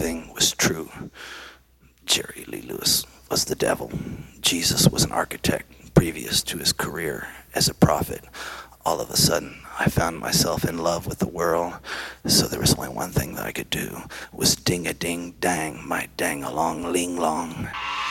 thing was true. Jerry Lee Lewis was the devil. Jesus was an architect previous to his career as a prophet. All of a sudden, I found myself in love with the world, so there was only one thing that I could do, was ding-a-ding-dang, my dang-along-ling-long.